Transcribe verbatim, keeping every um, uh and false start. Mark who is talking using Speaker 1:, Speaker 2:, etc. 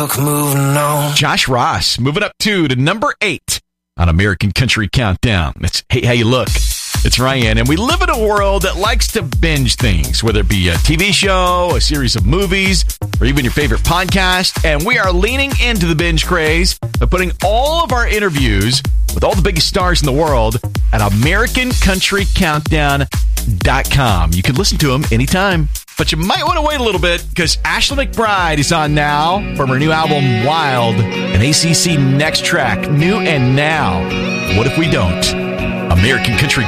Speaker 1: book, moving on.
Speaker 2: Josh Ross moving up two to number eight on American Country Countdown. It's Hey How You Look. It's Ryan, and we live in a world that likes to binge things, whether it be a T V show, a series of movies, or even your favorite podcast. And we are leaning into the binge craze by putting all of our interviews with all the biggest stars in the world at American Country Countdown dot com. You can listen to them anytime, but you might want to wait a little bit because Ashley McBryde is on now from her new album, Wild, and A C C Next Track, New and Now. What if we don't? American Country